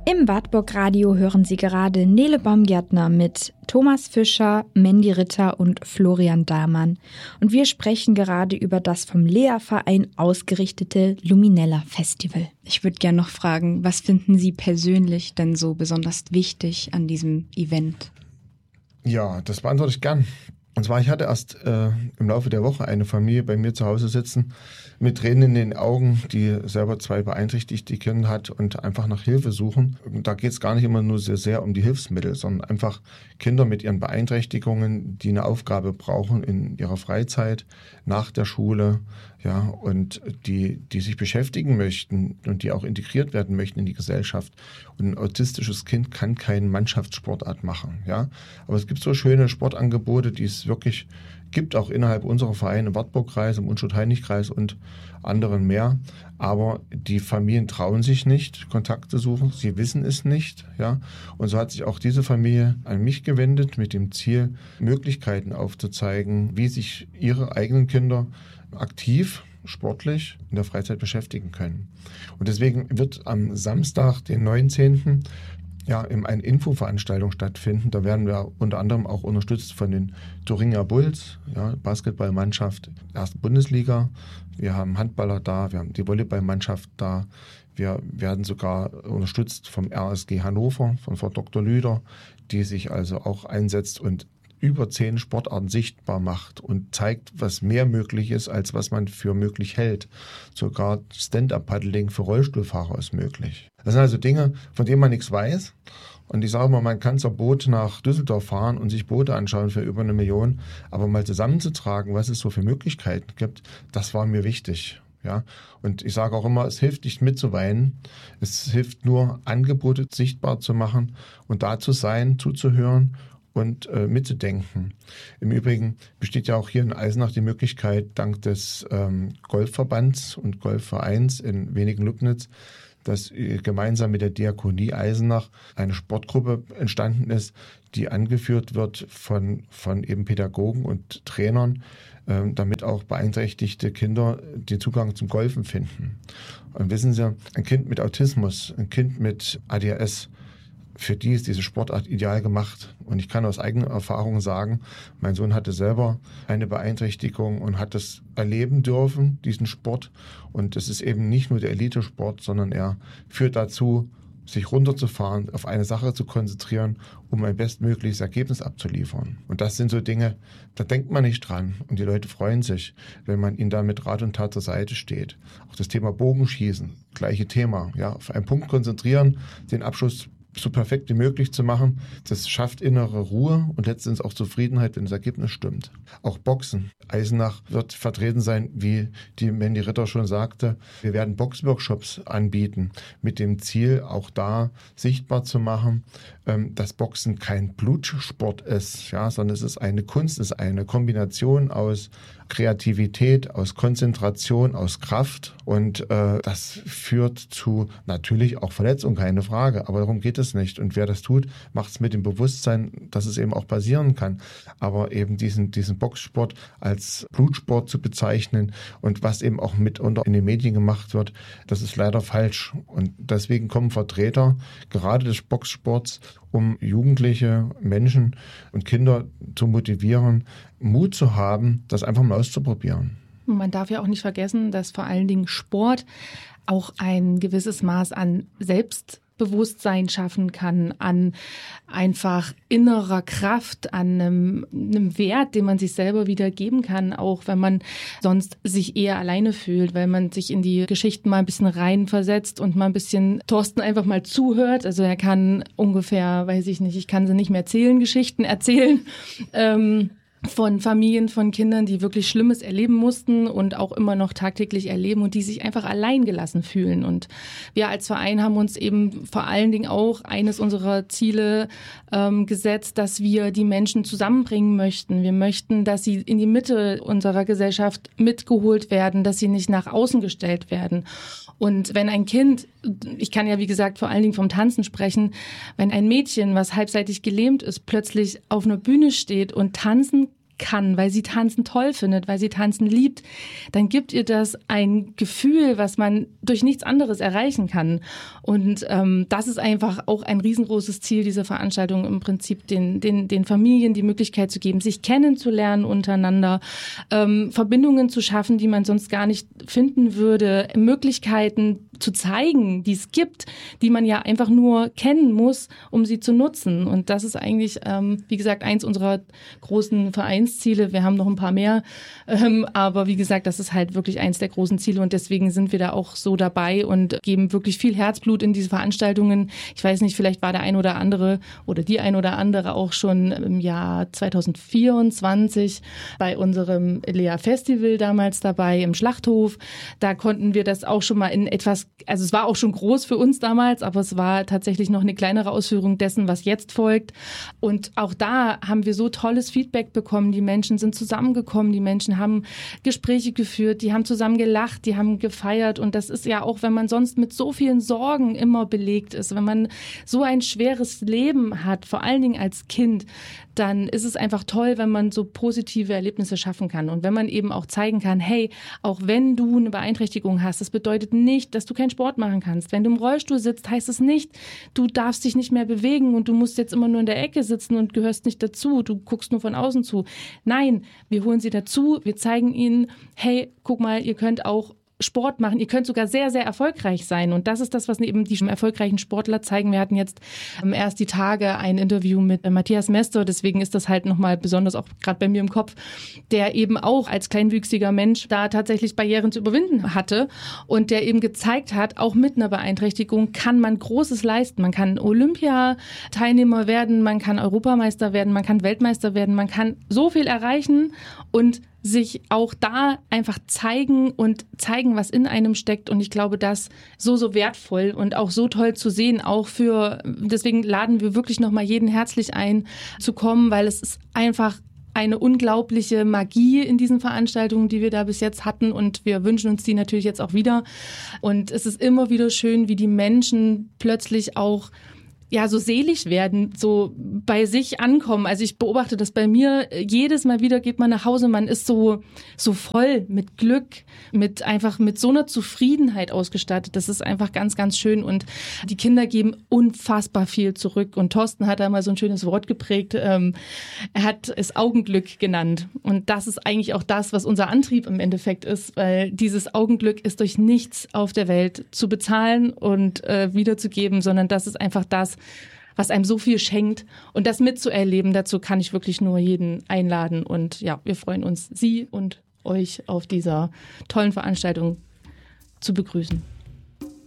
Im Wartburg Radio hören Sie gerade Nele Baumgärtner mit Thomas Fischer, Mandy Ritter und Florian Dahlmann. Und wir sprechen gerade über das vom Lea-Verein ausgerichtete Luminella Festival. Ich würde gerne noch fragen, was finden Sie persönlich denn so besonders wichtig an diesem Event? Ja, das beantworte ich gern. Und zwar, ich hatte erst im Laufe der Woche eine Familie bei mir zu Hause sitzen, mit Tränen in den Augen, die selber 2 beeinträchtigte Kinder hat und einfach nach Hilfe suchen. Und da geht es gar nicht immer nur sehr um die Hilfsmittel, sondern einfach Kinder mit ihren Beeinträchtigungen, die eine Aufgabe brauchen in ihrer Freizeit, nach der Schule, ja, und die sich beschäftigen möchten und die auch integriert werden möchten in die Gesellschaft. Und ein autistisches Kind kann keine Mannschaftssportart machen, ja. Aber es gibt so schöne Sportangebote, die es wirklich gibt, auch innerhalb unserer Vereine im Wartburg-Kreis, im Unschuld-Heinrich-Kreis und anderen mehr. Aber die Familien trauen sich nicht, Kontakt zu suchen. Sie wissen es nicht, ja. Und so hat sich auch diese Familie an mich gewendet mit dem Ziel, Möglichkeiten aufzuzeigen, wie sich ihre eigenen Kinder aktiv, sportlich in der Freizeit beschäftigen können. Und deswegen wird am Samstag, den 19., eine Infoveranstaltung stattfinden. Da werden wir unter anderem auch unterstützt von den Thüringer Bulls, ja, Basketballmannschaft, erste Bundesliga. Wir haben Handballer da, wir haben die Volleyballmannschaft da. Wir werden sogar unterstützt vom RSG Hannover, von Frau Dr. Lüder, die sich also auch einsetzt und über 10 Sportarten sichtbar macht und zeigt, was mehr möglich ist, als was man für möglich hält. Sogar Stand-Up-Paddling für Rollstuhlfahrer ist möglich. Das sind also Dinge, von denen man nichts weiß. Und ich sage mal, man kann zur Boot nach Düsseldorf fahren und sich Boote anschauen für über 1 Million. Aber mal zusammenzutragen, was es so für Möglichkeiten gibt, das war mir wichtig. Ja, und ich sage auch immer, es hilft nicht mitzuweinen. Es hilft nur, Angebote sichtbar zu machen und da zu sein, zuzuhören und mitzudenken. Im Übrigen besteht ja auch hier in Eisenach die Möglichkeit, dank des Golfverbands und Golfvereins in Wenigen-Lübnitz, dass gemeinsam mit der Diakonie Eisenach eine Sportgruppe entstanden ist, die angeführt wird von eben Pädagogen und Trainern, damit auch beeinträchtigte Kinder den Zugang zum Golfen finden. Und wissen Sie, ein Kind mit Autismus, ein Kind mit ADHS, für die ist diese Sportart ideal gemacht. Und ich kann aus eigener Erfahrung sagen, mein Sohn hatte selber eine Beeinträchtigung und hat das erleben dürfen, diesen Sport. Und es ist eben nicht nur der Elitesport, sondern er führt dazu, sich runterzufahren, auf eine Sache zu konzentrieren, um ein bestmögliches Ergebnis abzuliefern. Und das sind so Dinge, da denkt man nicht dran. Und die Leute freuen sich, wenn man ihnen da mit Rat und Tat zur Seite steht. Auch das Thema Bogenschießen, gleiche Thema. Ja, auf einen Punkt konzentrieren, den Abschuss so perfekt wie möglich zu machen, das schafft innere Ruhe und letztendlich auch Zufriedenheit, wenn das Ergebnis stimmt. Auch Boxen. Eisenach wird vertreten sein, wie die Mandy Ritter schon sagte. Wir werden Boxworkshops anbieten, mit dem Ziel, auch da sichtbar zu machen, dass Boxen kein Blutsport ist, ja, sondern es ist eine Kunst, es ist eine Kombination aus Kreativität, aus Konzentration, aus Kraft und das führt zu natürlich auch Verletzungen, keine Frage, aber darum geht es nicht. Und wer das tut, macht es mit dem Bewusstsein, dass es eben auch passieren kann. Aber eben diesen Boxsport als Blutsport zu bezeichnen und was eben auch mitunter in den Medien gemacht wird, das ist leider falsch. Und deswegen kommen Vertreter gerade des Boxsports, um jugendliche Menschen und Kinder zu motivieren, Mut zu haben, das einfach mal auszuprobieren. Man darf ja auch nicht vergessen, dass vor allen Dingen Sport auch ein gewisses Maß an Selbstbewusstsein schaffen kann, an einfach innerer Kraft, an einem Wert, den man sich selber wieder geben kann, auch wenn man sonst sich eher alleine fühlt, weil man sich in die Geschichten mal ein bisschen reinversetzt und mal ein bisschen Thorsten einfach mal zuhört. Also er kann ungefähr, weiß ich nicht, ich kann sie nicht mehr zählen, Geschichten erzählen, von Familien, von Kindern, die wirklich Schlimmes erleben mussten und auch immer noch tagtäglich erleben und die sich einfach allein gelassen fühlen. Und wir als Verein haben uns eben vor allen Dingen auch eines unserer Ziele gesetzt, dass wir die Menschen zusammenbringen möchten. Wir möchten, dass sie in die Mitte unserer Gesellschaft mitgeholt werden, dass sie nicht nach außen gestellt werden. Und wenn ein Kind, ich kann ja wie gesagt vor allen Dingen vom Tanzen sprechen, wenn ein Mädchen, was halbseitig gelähmt ist, plötzlich auf einer Bühne steht und tanzen kann, weil sie Tanzen toll findet, weil sie Tanzen liebt, dann gibt ihr das ein Gefühl, was man durch nichts anderes erreichen kann. Und das ist einfach auch ein riesengroßes Ziel dieser Veranstaltung, im Prinzip den Familien die Möglichkeit zu geben, sich kennenzulernen untereinander, Verbindungen zu schaffen, die man sonst gar nicht finden würde, Möglichkeiten zu zeigen, die es gibt, die man ja einfach nur kennen muss, um sie zu nutzen. Und das ist eigentlich, wie gesagt, eins unserer großen Vereinsziele. Wir haben noch ein paar mehr, aber wie gesagt, das ist halt wirklich eins der großen Ziele und deswegen sind wir da auch so dabei und geben wirklich viel Herzblut in diese Veranstaltungen. Ich weiß nicht, vielleicht war der ein oder andere oder die ein oder andere auch schon im Jahr 2024 bei unserem Lea-Festival damals dabei im Schlachthof. Da konnten wir das auch schon mal in etwas, also es war auch schon groß für uns damals, aber es war tatsächlich noch eine kleinere Ausführung dessen, was jetzt folgt. Und auch da haben wir so tolles Feedback bekommen. Die Menschen sind zusammengekommen, die Menschen haben Gespräche geführt, die haben zusammen gelacht, die haben gefeiert. Und das ist ja auch, wenn man sonst mit so vielen Sorgen immer belegt ist, wenn man so ein schweres Leben hat, vor allen Dingen als Kind, dann ist es einfach toll, wenn man so positive Erlebnisse schaffen kann. Und wenn man eben auch zeigen kann, hey, auch wenn du eine Beeinträchtigung hast, das bedeutet nicht, dass du keinen Sport machen kannst. Wenn du im Rollstuhl sitzt, heißt es nicht, du darfst dich nicht mehr bewegen und du musst jetzt immer nur in der Ecke sitzen und gehörst nicht dazu, du guckst nur von außen zu. Nein, wir holen sie dazu, wir zeigen ihnen, hey, guck mal, ihr könnt auch Sport machen. Ihr könnt sogar sehr, sehr erfolgreich sein. Und das ist das, was eben die erfolgreichen Sportler zeigen. Wir hatten jetzt erst die Tage ein Interview mit Matthias Mestor. Deswegen ist das halt nochmal besonders auch gerade bei mir im Kopf, der eben auch als kleinwüchsiger Mensch da tatsächlich Barrieren zu überwinden hatte und der eben gezeigt hat, auch mit einer Beeinträchtigung kann man Großes leisten. Man kann Olympiateilnehmer werden, man kann Europameister werden, man kann Weltmeister werden, man kann so viel erreichen und sich auch da einfach zeigen, was in einem steckt. Und ich glaube, das so wertvoll und auch so toll zu sehen, deswegen laden wir wirklich nochmal jeden herzlich ein, zu kommen, weil es ist einfach eine unglaubliche Magie in diesen Veranstaltungen, die wir da bis jetzt hatten und wir wünschen uns die natürlich jetzt auch wieder. Und es ist immer wieder schön, wie die Menschen plötzlich auch so selig werden, so bei sich ankommen. Also ich beobachte das bei mir, jedes Mal wieder geht man nach Hause, man ist so voll mit Glück, mit so einer Zufriedenheit ausgestattet. Das ist einfach ganz, ganz schön und die Kinder geben unfassbar viel zurück. Und Thorsten hat da mal so ein schönes Wort geprägt, er hat es Augenglück genannt. Und das ist eigentlich auch das, was unser Antrieb im Endeffekt ist, weil dieses Augenglück ist durch nichts auf der Welt zu bezahlen und wiederzugeben, sondern das ist einfach das, was einem so viel schenkt und das mitzuerleben, dazu kann ich wirklich nur jeden einladen und ja, wir freuen uns, Sie und euch auf dieser tollen Veranstaltung zu begrüßen.